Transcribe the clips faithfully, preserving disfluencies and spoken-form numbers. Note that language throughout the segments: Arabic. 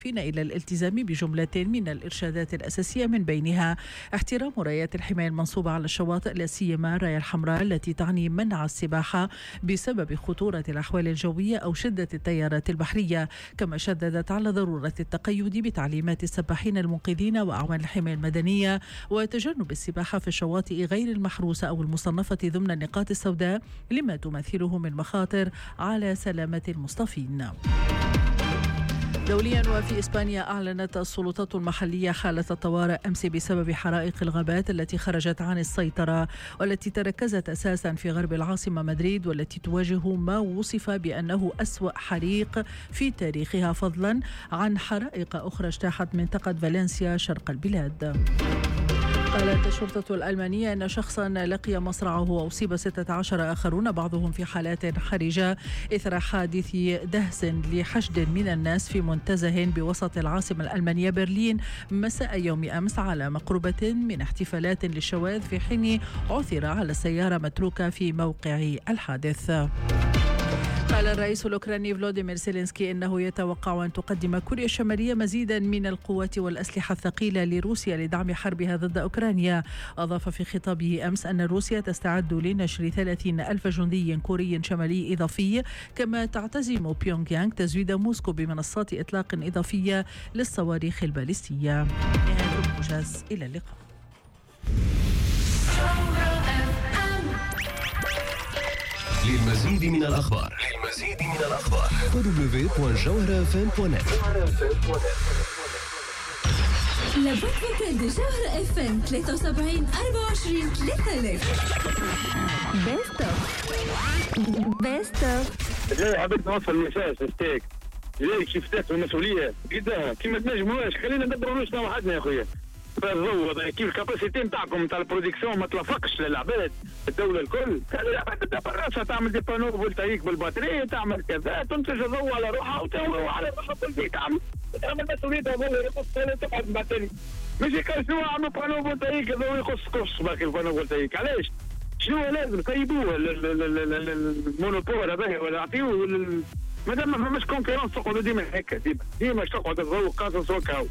إلى الالتزام بجملة من الإرشادات الأساسية، من بينها احترام رايات الحماية المنصوبة على الشواطئ، لا سيما الراية الحمراء التي تعني منع السباحة بسبب خطورة الأحوال الجوية أو شدة التيارات البحرية. كما شددت على ضرورة التقيد بتعليمات السباحين المنقذين وأعوان الحماية المدنية وتجنب السباحة في الشواطئ غير المحروسة أو المصنفة ضمن النقاط السوداء لما تمثله من مخاطر على سلامة المصطفين. دوليا، وفي إسبانيا أعلنت السلطات المحلية حالة الطوارئ أمس بسبب حرائق الغابات التي خرجت عن السيطرة والتي تركزت أساسا في غرب العاصمة مدريد، والتي تواجه ما وصف بأنه أسوأ حريق في تاريخها، فضلا عن حرائق أخرى اجتاحت منطقة فالنسيا شرق البلاد. قالت الشرطة الألمانية أن شخصا لقي مصرعه وأصيب ستة عشر آخرون، بعضهم في حالات حرجة، إثر حادث دهس لحشد من الناس في منتزه بوسط العاصمة الألمانية برلين مساء يوم أمس على مقربة من احتفالات للشواذ، في حين عثر على السيارة متروكة في موقع الحادث. قال الرئيس الأوكراني فلوديمير زيلينسكي إنه يتوقع أن تقدم كوريا الشمالية مزيدا من القوات والأسلحة الثقيلة لروسيا لدعم حربها ضد أوكرانيا. أضاف في خطابه أمس أن روسيا تستعد لنشر ثلاثين ألف جندي كوري شمالي إضافي، كما تعتزم بيونغ يانغ تزويد موسكو بمنصات إطلاق إضافية للصواريخ الباليستية. نهاية الموجز، إلى اللقاء. للمزيد من الأخبار للمزيد من الأخبار دبليو دوت جوهرة اف ام دوت نت. لابد وكان جوهرة اف ام ثلاثة وسبعين أربعة وعشرين ثلاثة آلاف. بيست اوف بيست اوف. جاي حبيت نوصل المساج ستيك جاي كيف تاخذ المسؤولية كده كيما تنجموش، خلينا ندبروا نفسنا وحدنا يا خويا. فالضوء كيف الكاباسيتي نتاعكم نتاع البرودكسيون ما تلفقش للعباد الدولة الكل، العباد تدبر راسها، تعمل دي بانو فولتايك بالباتري، تعمل كذا، تنتج الضوء على روحها وتهوى على روحها كل تعمل تعمل مسؤوليتها الضوء يقص تبعد باتري، مش يكرسوها عملوا بانو فولتايك الضوء يقص قص باقي البانو فولتايك. علاش؟ شنو لازم طيبوه المونوبول هذا ولا يعطيوه مادام ما فماش كونكورونس تقعدوا ديما هكا ديما ديما تقعد الضوء قاصص وكاو.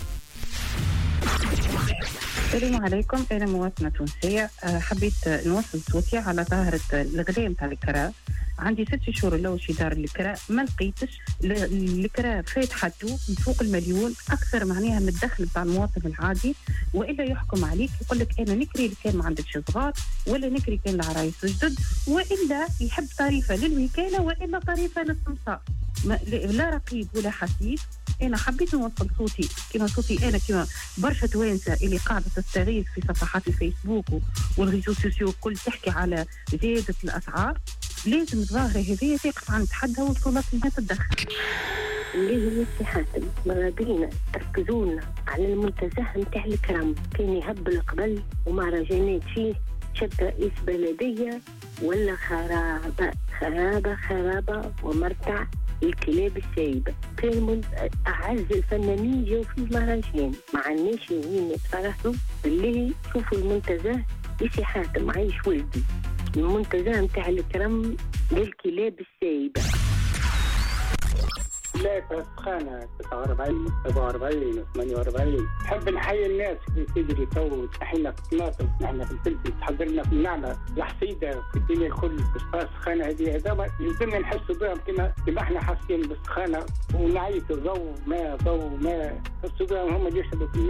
السلام عليكم، أنا مواطنة تونسية. حبيت نوصل صوتي على ظاهرة الغلاء نتاع الكراء. عندي ست شهور لو شي دار الكراء ما لقيتش الكراء فات حدو من فوق المليون، أكثر معناها من الدخل بتاع المواطن العادي، وإلا يحكم عليك يقول لك أنا نكري اللي كان ما عندكش صغار، ولا نكري كان العرايس جدد، وإلا يحب طريفة للوكالة وإلا طريفة للسمسار، لا رقيب ولا حسيب. أنا حبيت نوصل صوتي كما صوتي أنا كما برشا توانسة اللي قاعدة تستغيث في صفحات الفيسبوك والريزو سوسيو كل تحكي على زيادة الأسعار. لازم الظاهرة هذه تقف عند حدها والسلطات ما تتدخل. لازم حاتم مرابينا تركزونا على المنتزه نتاع الكرم، كان يهبل قبل ومهرجانات فيه شد رئيس بلدية ولا خرابة خرابة خرابة ومرتع الكلاب السايبة. كان أعز الفنانين جو في المهرجان مع الناس وين يتفرحوا بالله. شوفوا المنتزه يسي حاتم عايش ولدي، المنتزه نتاع الكرم للكلاب السايبة. ثلاثة سخانة تسعة وأربعين سبعة وأربعين ثمانية وأربعين. نحب نحيي الناس اللي تجري تو تحينا في الطماطم، نحن في الفلفل، تحضرنا في النعناع، الحصيدة في الدنيا الكل. السخانة هذه هذا لازمنا نحسوا بهم كما كما احنا حاسين بالسخانة، ونعيطوا ضوء ما ضوء ما نحسوا بهم هم اللي يشربوا في الماء.